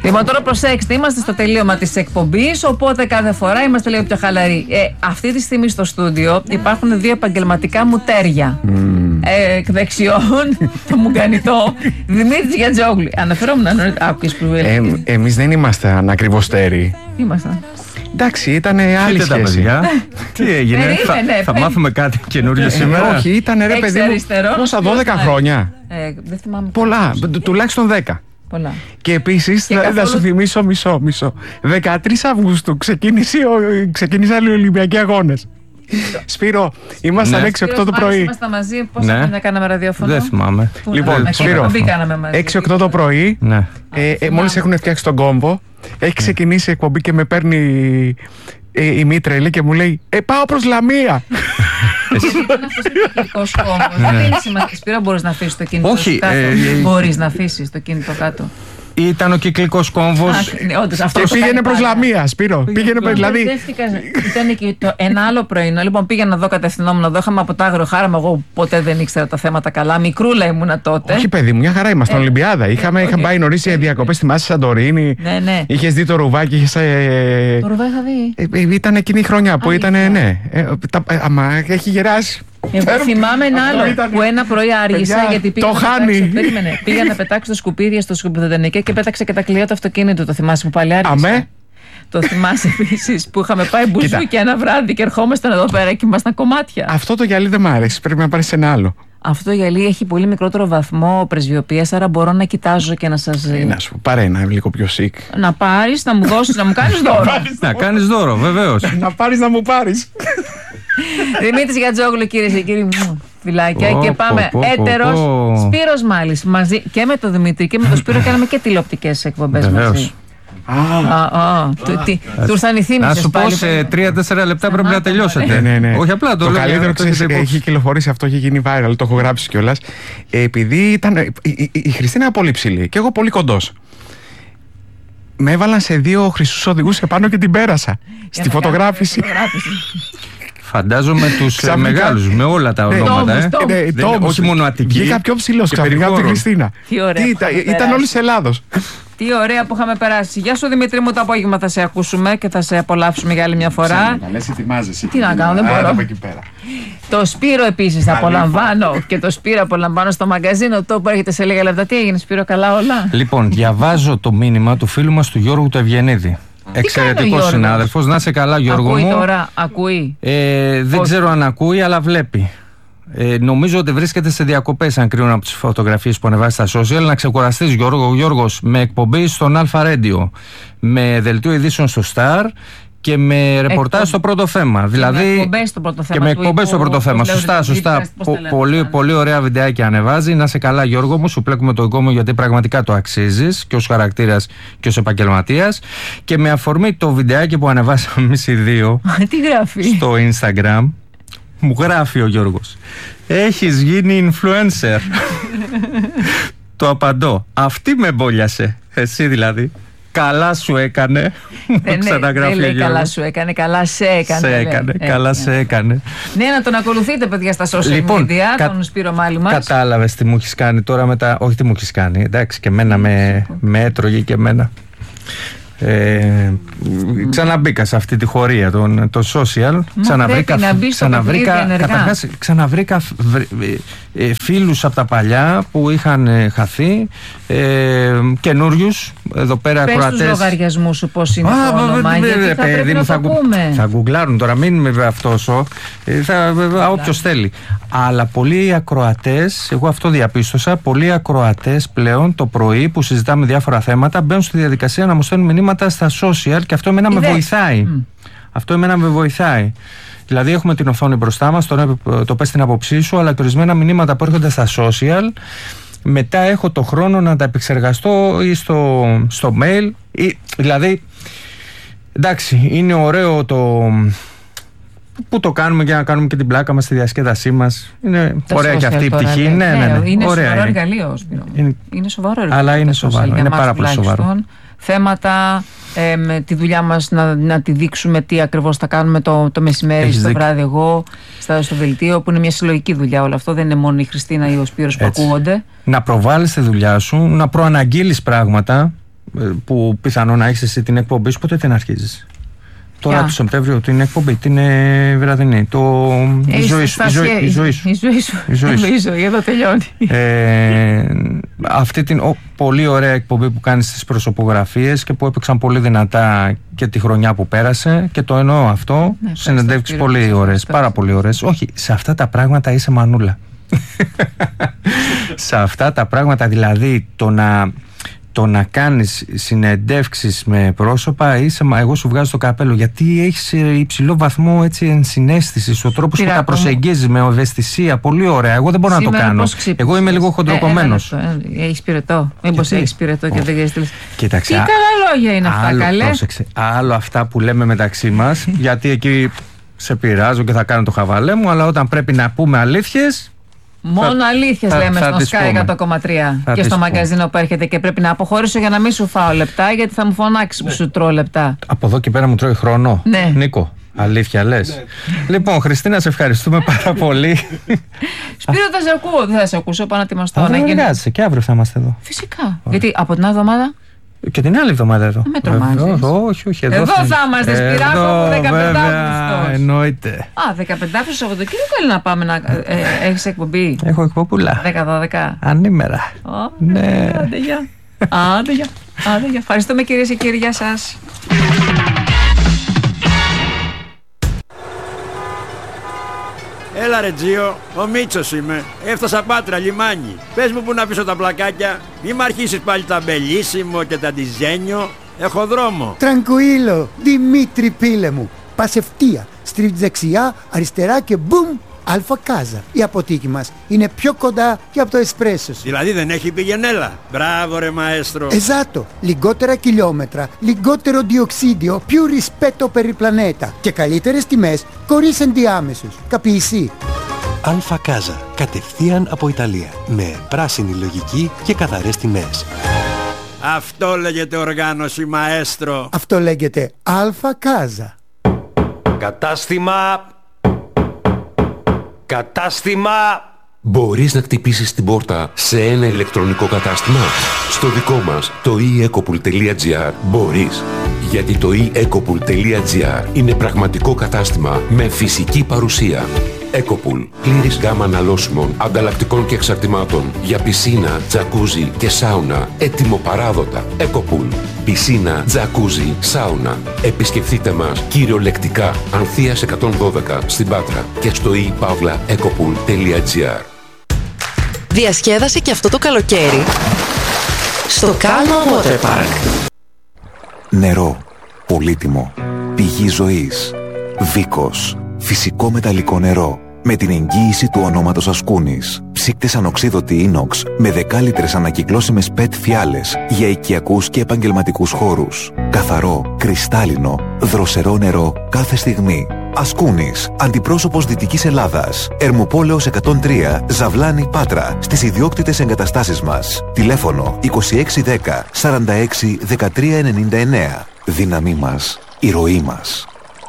Λοιπόν, τώρα προσέξτε, είμαστε στο τελείωμα της εκπομπής, οπότε κάθε φορά είμαστε λίγο πιο χαλαροί. Αυτή τη στιγμή στο στούντιο υπάρχουν δύο επαγγελματικά μουτέρια. Εκ δεξιών, το μουγκανιτό, Δημήτρης Γιατζόγλου. Αναφερόμουν νωρίτερα. Άκουες που εμείς δεν ήμασταν ακριβωστέροι. Ήμασταν. Εντάξει, ήταν άλλη σχέση. Τι έγινε, θα μάθουμε κάτι καινούριο σήμερα. Όχι, ήταν ρε παιδί μου, πόσα 12 χρόνια. Δεν θυμάμαι. Πολλά, τουλάχιστον 10. Πολλά. Και επίσης, θα σου θυμίσω μισό. 13 Αυγούστου ξεκίνησαν οι Ολυμπιακοί Αγώνες. Σπύρο, ήμασταν 6-8 το πρωί. Ήμασταν μαζί, πόσα χρόνια κάναμε ραδιόφωνο. Δεν θυμάμαι. Λοιπόν, Σπύρο, 6-8 το πρωί, μόλις έχουν φτιάξει τον κόμβο, έχει ξεκινήσει η εκπομπή και με παίρνει η Μήτρελη και μου λέει πάω προς Λαμία. Ήταν αυτός ο κυκλικός κόμβος. Δεν είναι σημαντικό. Σπύρο, μπορείς να αφήσεις το κινητό κάτω. Μπορείς να αφήσεις το κινητό κάτω. Ήταν ο κυκλικός κόμβος και πήγαινε προς Λαμία, Σπύρο. Δηλαδή. Ήταν και ένα άλλο πρωινό. Λοιπόν, πήγαινα εδώ, κατευθυνόμουν εδώ. Είχαμε από τα αγροχάραμα. Εγώ ποτέ δεν ήξερα τα θέματα καλά. Μικρούλα ήμουνα τότε. Όχι, παιδί μου, μια χαρά ήμασταν Ολυμπιάδα. Είχαμε πάει νωρίς σε διακοπές, θυμάσαι Σαντορίνη. Ναι. Είχες δει το ρουβάκι. Το ρουβά είχα δει. Ήταν εκείνη η χρονιά που ήταν. Ναι. Αμα έχει γεράσει. Εγώ θυμάμαι ένα άλλο που ένα πρωί άργησα γιατί πήγα να πετάξω τα σκουπίδια στο σκουπιδοτενεκέ και πέταξε και τα κλειδιά του αυτοκίνητου. Το θυμάσαι που πάλι άργησα? Αμέ. Το θυμάσαι επίσης που είχαμε πάει μπουζούκια ένα βράδυ και ερχόμασταν εδώ πέρα και ήμασταν κομμάτια. Αυτό το γυαλί δεν μ' άρεσε. Πρέπει να πάρεις ένα άλλο. Αυτό το γυαλί έχει πολύ μικρότερο βαθμό πρεσβειοποίησης, άρα μπορώ να κοιτάζω και να σας. Να σου πάρε ένα λίγο πιο σικ. Να πάρεις, να μου δώσεις, να μου κάνεις δώρο. Να κάνεις δώρο, βεβαίως. Να πάρεις, να μου πάρεις. Δημήτρης Γιατζόγλου, κυρίες και κύριοι μου, φιλάκια. Και πάμε έτερος. Σπύρος Μάλης, μαζί και με τον Δημήτρη και με τον Σπύρο κάναμε και τηλεοπτικές εκπομπές μαζί. Του ήρθαν οι θύμησες. Να σου πω, σε 3-4 λεπτά πρέπει να τελειώσετε. Ναι. Όχι απλά το λέω. Το καλύτερο, ξέρεις, έχει κυκλοφορήσει αυτό, έχει γίνει viral, το έχω γράψει κιόλας. Επειδή ήταν η Χριστίνα είναι πολύ ψηλή και εγώ πολύ κοντός. Με έβαλαν σε 2 χρυσούς οδηγούς επάνω και την πέρασα. Στη φωτογράφηση. Φαντάζομαι τους μεγάλους, με όλα τα ονόματα. Όχι μόνο Αττική. Βγήκα πιο ψηλός ξαφνικά από τη Χριστίνα. Ήταν όλη της Ελλάδος. Τι ωραία που είχαμε περάσει. Γεια σου Δημήτρη μου, το απόγευμα θα σε ακούσουμε και θα σε απολαύσουμε για άλλη μια φορά. Να λες, ετοιμάζεσαι. Τι να κάνω, δεν μπορώ. Το Σπύρο επίσης θα απολαμβάνω και το Σπύρο απολαμβάνω στο μαγκαζίνο το που έρχεται σε λίγα λεπτά. Τι έγινε Σπύρο, καλά όλα? Λοιπόν, διαβάζω το μήνυμα του φίλου μας του Γιώργου του Ευγενίδη. Εξαιρετικός συνάδελφος. Να σε καλά Γιώργο μου. Ακούει τώρα, ακούει? Δεν ξέρω αν ακούει, αλλά βλέπει. Νομίζω ότι βρίσκεται σε διακοπές, αν κρίνουν από τις φωτογραφίες που ανεβάζει στα social. Να ξεκουραστείς Γιώργο. Ο Γιώργος με εκπομπή στον Αλφα Radio, με δελτίο ειδήσεων στο Star και με ρεπορτάζ στο πρώτο θέμα. Δηλαδή, και με εκπομπές στο πρώτο θέμα. Σωστά. Πολύ ωραία βιντεάκια ανεβάζει. Να σε καλά Γιώργο μου, σου πλέκουμε το δικό μου γιατί πραγματικά το αξίζεις και ως χαρακτήρας και ως επαγγελματίας. Και με αφορμή το βιντεάκι που ανεβάσαμε εμείς οι δύο στο Instagram, μου γράφει ο Γιώργος, έχεις γίνει influencer. Το απαντώ, αυτή με μπόλιασε. Εσύ δηλαδή. Καλά σου έκανε. Δεν λέει καλά σου έκανε, καλά σε έκανε. Καλά σε έκανε. Ναι, να τον ακολουθείτε παιδιά στα social media, τον Σπύρο Μάλη μας. Κατάλαβες τι μου έχεις κάνει τώρα μετά? Όχι τι μου έχεις κάνει, εντάξει, και εμένα με έτρωγε και εμένα. Ξαναμπήκα σε αυτή τη χωρία το social. Ξαναβρήκα φίλους από τα παλιά που είχαν χαθεί, καινούριους εδώ πέρα ακροατές. Πες τους λογαριασμούς σου πώς είναι το όνομα, γιατί θα πρέπει να το πούμε. Θα γκουγκλάρουν τώρα, μην με αυτός όποιος θέλει. Αλλά πολλοί ακροατές, εγώ αυτό διαπίστωσα, πολλοί ακροατές πλέον το πρωί που συζητάμε διάφορα θέματα μπαίνουν στη διαδικασία να μου στέλνουν μηνύματα στα social και αυτό εμένα με βοηθάει. Αυτό εμένα με βοηθάει. Δηλαδή έχουμε την οθόνη μπροστά μας, το πες την άποψή σου, αλλά και ορισμένα μηνύματα που έρχονται στα social, μετά έχω το χρόνο να τα επεξεργαστώ ή στο mail. Δηλαδή, εντάξει, είναι ωραίο που το κάνουμε για να κάνουμε και την πλάκα μας στη διασκέδασή μας. Είναι ωραία και αυτή η πτυχή. Ναι. Είναι σοβαρό εργαλείο. Είναι σοβαρό εργαλείο. Αλλά είναι σοβαρό. Είναι πάρα πολύ σοβαρό. Θέματα, με τη δουλειά μας να τη δείξουμε τι ακριβώς θα κάνουμε το μεσημέρι, στο βράδυ εγώ, στο δελτίο, που είναι μια συλλογική δουλειά όλο αυτό, δεν είναι μόνο η Χριστίνα ή ο Σπύρος που ακούγονται. Να προβάλλεις τη δουλειά σου, να προαναγγείλεις πράγματα, που πιθανόν να έχεις εσύ την εκπομπή σου, πότε την αρχίζεις? Τώρα το Σεπτέμβριο την εκπομπή, την βραδινή. Η ζωή σου, εδώ τελειώνει. Αυτή την πολύ ωραία εκπομπή που κάνεις στις προσωπογραφίες και που έπαιξαν πολύ δυνατά και τη χρονιά που πέρασε, και το εννοώ αυτό. Συνεντεύξεις πολύ ωραίες, πάρα πολύ ωραίες. Όχι, σε αυτά τα πράγματα είσαι μανούλα. Σε αυτά τα πράγματα, δηλαδή το να κάνεις συνεντεύξεις με πρόσωπα, εγώ σου βγάζω το καπέλο, γιατί έχεις υψηλό βαθμό ενσυναίσθησης, ο τρόπος που τα προσεγγίζεις με ευαισθησία, πολύ ωραία. Εγώ δεν μπορώ να το κάνω. Εγώ είμαι λίγο χοντροκομμένος. Έχεις πυρετό? Μήπως έχεις πυρετό και δεν έχεις? Κοίταξε. Τι καλά λόγια είναι αυτά, καλέ. Πρόσεξε. Άλλο αυτά που λέμε μεταξύ μας, γιατί εκεί σε πειράζω και θα κάνω το χαβαλέ μου, αλλά όταν πρέπει να πούμε αλήθειες. Μόνο αλήθειες λέμε στο Sky 100,3 και στο μαγκαζίνο που έρχεται, και πρέπει να αποχωρήσω για να μην σου φάω λεπτά, γιατί θα μου φωνάξεις που σου τρώω λεπτά. Από εδώ και πέρα μου τρώει χρόνο. Ναι. Νίκο, αλήθεια λες? Ναι. Λοιπόν, Χριστίνα, σε ευχαριστούμε πάρα πολύ. Σπύρο, θα σε ακούω, δεν θα σε ακούσω, πάνω να ετοιμαστώ. Δεν εργάζεσαι, και αύριο θα είμαστε εδώ. Φυσικά. Γιατί από την άλλη εβδομάδα. Και την άλλη εβδομάδα εδώ. Με τρομάζεις. Όχι. Εδώ θα είμαστε, Σπυράκο, 15 Αύγουστος. Εννοείται. 15 Αύγουστο Σαββατοκύριακο είναι να πάμε να έχεις εκπομπή? Έχω εκπομπούλα. 10-12. Ανήμερα. Ναι. Άντε γεια. Ευχαριστούμε, κυρίες και κύριοι, γεια σας. Έλα ρε Τζίο, ο Μίτσος είμαι. Έφτασα Πάτρα, λιμάνι. Πες μου που να αφήσω τα πλακάκια. Μη μ' αρχίσεις πάλι τα μπελίσιμο και τα ντιζένιο. Έχω δρόμο. Τρανκουίλο, Δημήτρη πίλε μου. Πας ευθεία, στρίβεις δεξιά, αριστερά και μπουμ, Αλφα Κάζα. Η αποθήκη μας είναι πιο κοντά και από το εσπρέσο σου. Δηλαδή δεν έχει πηγενέλα. Μπράβο ρε μαέστρο. Esatto, λιγότερα χιλιόμετρα, λιγότερο διοξίδιο, più rispetto per il pianeta και καλύτερες τιμές χωρίς ενδιάμεσους. Καπιεισί. Αλφα Κάζα, κατευθείαν από Ιταλία, με πράσινη λογική και καθαρές τιμές. Αυτό λέγεται οργάνωση μαέστρο. Αυτό λέγεται Αλφα Κάζα. Κατάστημα. Μπορείς να χτυπήσεις την πόρτα σε ένα ηλεκτρονικό κατάστημα? Στο δικό μας, το eEcopool.gr, μπορείς. Γιατί το eEcopool.gr είναι πραγματικό κατάστημα με φυσική παρουσία. Ecopool. Πλήρης γάμα αναλώσιμων, ανταλλακτικών και εξαρτημάτων για πισίνα, τζακούζι και σάουνα. Έτοιμο-παράδοτα. Ecopool. Πισίνα, τζακούζι, σάουνα. Επισκεφτείτε μας κυριολεκτικά. Ανθείας 112 στην Πάτρα και στο ePavlaEcopool.gr. Διασκέδασε και αυτό το καλοκαίρι στο Calma Water Park. Νερό. Πολύτιμο. Πηγή ζωής. Βίκος. Φυσικό μεταλλικό νερό. Με την εγγύηση του ονόματος Ασκούνης. Ψύκτες ανοξίδωτη ίνοξ με 10 λίτρες ανακυκλώσιμες PET φιάλες για οικιακούς και επαγγελματικούς χώρους. Καθαρό, κρυστάλλινο, δροσερό νερό κάθε στιγμή. Ασκούνης, αντιπρόσωπος Δυτικής Ελλάδας. Ερμοπόλεως 103, Ζαβλάνη, Πάτρα, στις ιδιόκτητες εγκαταστάσεις μας. Τηλέφωνο 2610 46 13 99. Δύναμή μας, η ροή μας.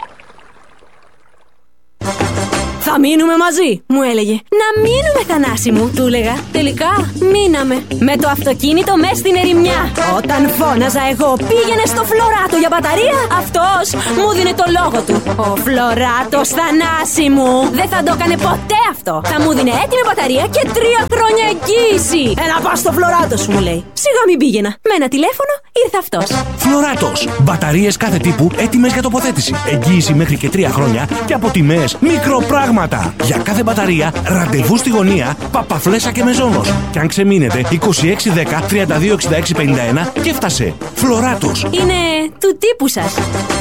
Θα μείνουμε μαζί, μου έλεγε. Να μείνουμε, Θανάση μου, του έλεγα. Τελικά μείναμε. Με το αυτοκίνητο μες στην ερημιά. Όταν φώναζα εγώ πήγαινε στο Φλωράτο για μπαταρία, αυτός μου δίνε το λόγο του. Ο Φλωράτος, Θανάση μου, δεν θα το έκανε ποτέ αυτό. Θα μου δίνε έτοιμη μπαταρία και 3 χρόνια εγγύηση. Ένα πας στο Φλωράτο σου, μου λέει. Σιγά μην πήγαινα. Με ένα τηλέφωνο ήρθε αυτός. Φλωράτος. Μπαταρίες κάθε τύπου έτοιμες για τοποθέτηση. Εγγύηση μέχρι και 3 χρόνια και από τιμές μικροπράγματα. Για κάθε μπαταρία, ραντεβού στη γωνία, Παπαφλέσσα και Μεζόνος. Και αν ξεμείνετε, 2610 326651 και έφτασε. Φλωράτος. Είναι του τύπου σας.